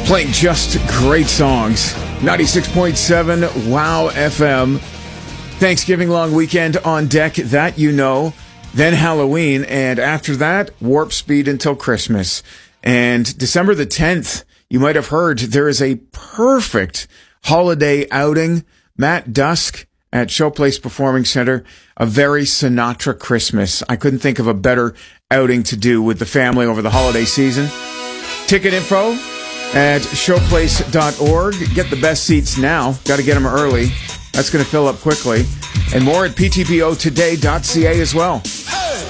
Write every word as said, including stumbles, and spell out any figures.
Playing just great songs. ninety-six point seven Wow F M. Thanksgiving long weekend on deck, that you know. Then Halloween, and after that, warp speed until Christmas. And December the tenth, you might have heard, there is a perfect holiday outing. Matt Dusk at Showplace Performing Center. A very Sinatra Christmas. I couldn't think of a better outing to do with the family over the holiday season. Ticket info at showplace dot org. Get the best seats now. Got to get them early. That's going to fill up quickly. And more at p t p o today dot c a as well.